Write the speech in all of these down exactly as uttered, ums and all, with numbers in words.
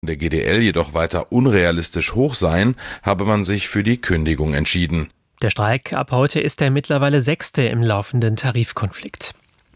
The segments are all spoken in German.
der G D L jedoch weiter unrealistisch hoch seien, habe man sich für die Kündigung entschieden. Der Streik ab heute ist der mittlerweile sechste im laufenden Tarifkonflikt.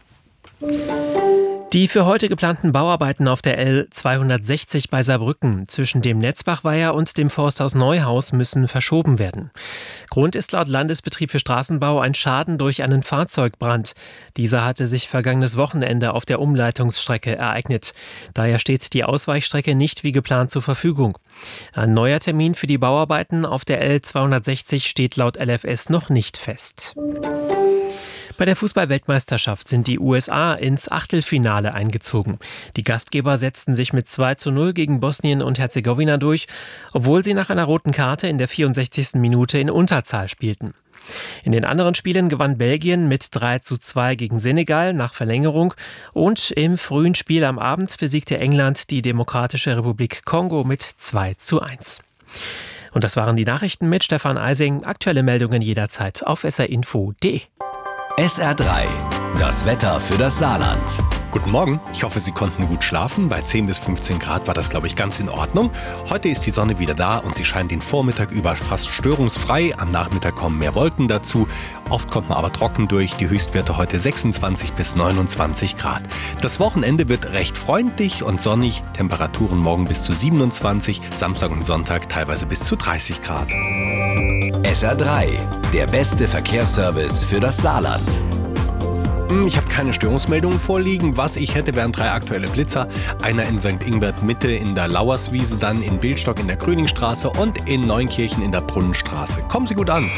Die für heute geplanten Bauarbeiten auf der L zweihundertsechzig bei Saarbrücken zwischen dem Netzbachweiher und dem Forsthaus Neuhaus müssen verschoben werden. Grund ist laut Landesbetrieb für Straßenbau ein Schaden durch einen Fahrzeugbrand. Dieser hatte sich vergangenes Wochenende auf der Umleitungsstrecke ereignet. Daher steht die Ausweichstrecke nicht wie geplant zur Verfügung. Ein neuer Termin für die Bauarbeiten auf der L zweihundertsechzig steht laut L F S noch nicht fest. Bei der Fußball-Weltmeisterschaft sind die U S A ins Achtelfinale eingezogen. Die Gastgeber setzten sich mit zwei zu null gegen Bosnien und Herzegowina durch, obwohl sie nach einer roten Karte in der vierundsechzigsten Minute in Unterzahl spielten. In den anderen Spielen gewann Belgien mit drei zu zwei gegen Senegal nach Verlängerung und im frühen Spiel am Abend besiegte England die Demokratische Republik Kongo mit zwei zu eins. Und das waren die Nachrichten mit Stefan Eising. Aktuelle Meldungen jederzeit auf s r info punkt d e. S R drei, das Wetter für das Saarland. Guten Morgen, ich hoffe, Sie konnten gut schlafen. Bei zehn bis fünfzehn Grad war das, glaube ich, ganz in Ordnung. Heute ist die Sonne wieder da und sie scheint den Vormittag über fast störungsfrei. Am Nachmittag kommen mehr Wolken dazu. Oft kommt man aber trocken durch. Die Höchstwerte heute sechsundzwanzig bis neunundzwanzig Grad. Das Wochenende wird recht freundlich und sonnig. Temperaturen morgen bis zu siebenundzwanzig, Samstag und Sonntag teilweise bis zu dreißig Grad. S R drei, der beste Verkehrsservice für das Saarland. Ich habe keine Störungsmeldungen vorliegen. Was ich hätte, wären drei aktuelle Blitzer. Einer in Sankt Ingbert Mitte in der Lauerswiese, dann in Bildstock in der Gröningstraße und in Neunkirchen in der Brunnenstraße. Kommen Sie gut an.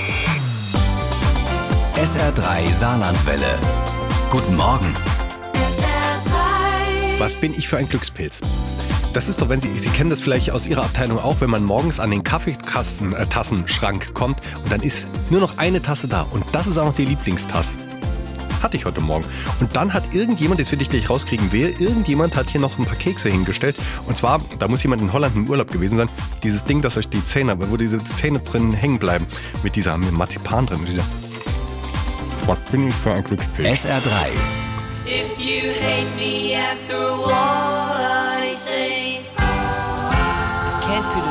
S R drei Saarlandwelle. Guten Morgen. S R drei. Was bin ich für ein Glückspilz? Das ist doch, wenn Sie, Sie kennen das vielleicht aus Ihrer Abteilung auch, wenn man morgens an den Kaffeetassenschrank kommt und dann ist nur noch eine Tasse da und das ist auch noch die Lieblingstasse. Hatte ich heute Morgen. Und dann hat irgendjemand, das will ich gleich rauskriegen, wer, irgendjemand hat hier noch ein paar Kekse hingestellt. Und zwar, da muss jemand in Holland im Urlaub gewesen sein, dieses Ding, das euch die Zähne, wo diese Zähne drin hängen bleiben, mit dieser mit Marzipan drin. Mit dieser Was bin ich für ein Glückspilz? S R drei. If you hate me after all I say, can't put